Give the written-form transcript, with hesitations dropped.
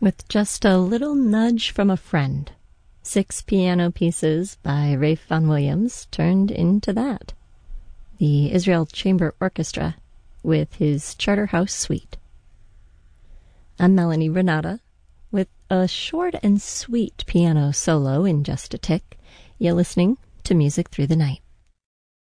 with just a little nudge from a friend. 6 piano pieces by Ralph Vaughan Williams turned into that. The Israel Chamber Orchestra with his Charterhouse Suite. I'm Melanie Renata with a short and sweet piano solo in just a tick. You're listening to Music Through the Night.